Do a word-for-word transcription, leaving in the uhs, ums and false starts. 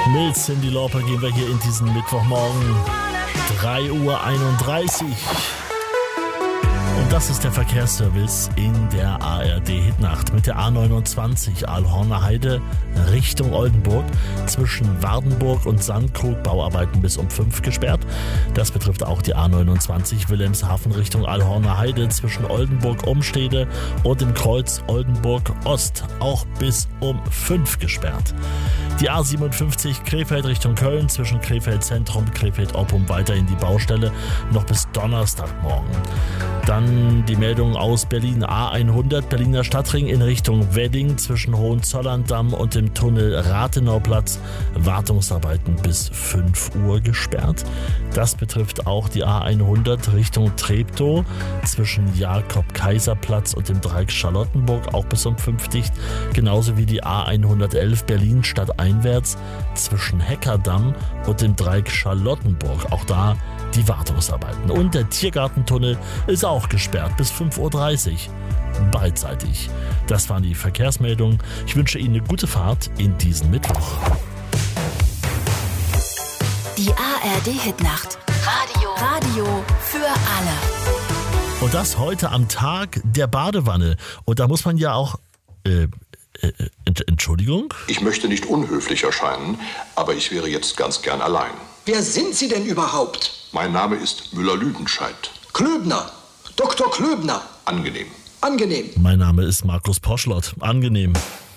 Mit Cyndi Lauper gehen wir hier in diesen Mittwochmorgen. drei Uhr einunddreißig. Und das ist der Verkehrsservice in der A R D-Hitnacht mit der A neunundzwanzig Aalhorner Heide Richtung Oldenburg. Zwischen Wardenburg und Sandkrug Bauarbeiten bis um fünf gesperrt. Das betrifft auch die A neunundzwanzig Wilhelmshaven Richtung Aalhorner Heide zwischen Oldenburg-Umstede und dem Kreuz Oldenburg-Ost auch bis um fünf gesperrt. Die A siebenundfünfzig Krefeld Richtung Köln zwischen Krefeld Zentrum, Krefeld Oppum weiterhin die Baustelle noch bis Donnerstagmorgen. Dann die Meldung aus Berlin A hundert Berliner Stadtring in Richtung Wedding zwischen Hohenzollern-Damm und dem Tunnel Rathenauplatz. Wartungsarbeiten bis fünf Uhr gesperrt. Das betrifft auch die A hundert Richtung Treptow zwischen Jakob-Kaiser-Platz und dem Dreieck Charlottenburg auch bis um fünf dicht. Genauso wie die A hundertelf Berlin stadteinwärts zwischen Heckerdamm und dem Dreieck Charlottenburg. Auch da die Wartungsarbeiten. Und der Tiergartentunnel ist auch gesperrt bis fünf Uhr dreißig. Beidseitig. Das waren die Verkehrsmeldungen. Ich wünsche Ihnen eine gute Fahrt in diesen Mittwoch. Die A R D-Hitnacht. Radio. Radio für alle. Und das heute am Tag der Badewanne. Und da muss man ja auch... Äh, äh, Entschuldigung? Ich möchte nicht unhöflich erscheinen, aber ich wäre jetzt ganz gern allein. Wer sind Sie denn überhaupt? Mein Name ist Müller-Lüdenscheid. Klöbner. Doktor Klöbner. Angenehm. Angenehm. Mein Name ist Markus Poschlott. Angenehm.